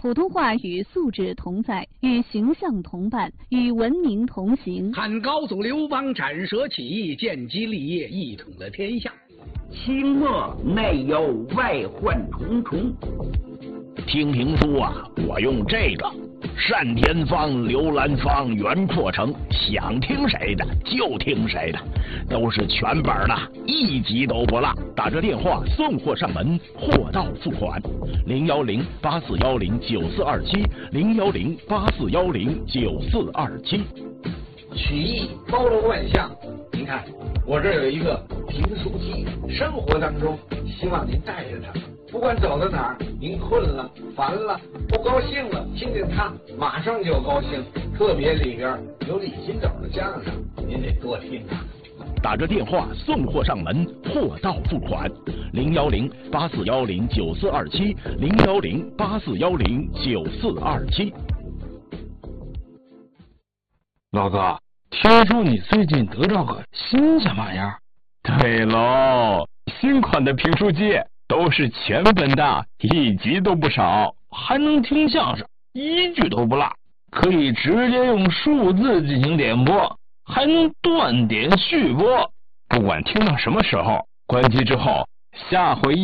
普通话与素质同在，与形象同伴，与文明同行。 汉高祖刘邦斩蛇起义，建基立业，一统了天下。 清末内忧外患重重。 听评书啊，我用这个单田芳、刘兰芳、袁阔成，想听谁的就听谁的，都是全本的，一集都不落。打着电话送货上门，货到付款。010-8410-9427，010-8410-9427。 曲艺包罗万象，您看我这有一个评书机，生活当中希望您带着它，不管走到哪儿，您困了、烦了、不高兴了，听见它马上就高兴。特别里边有李金斗的相声，您得多听啊。 打着电话送货上门，货到付款。010-8410-9427，010-8410-9427。 老哥，听说你最近得着个新鲜玩意儿？ 对喽，新款的评书机都是全本的，一集都不少， 还能听相声，一句都不落，可以直接用数字进行点播，还能断点续播， 不管听到什么时候，关机之后，下回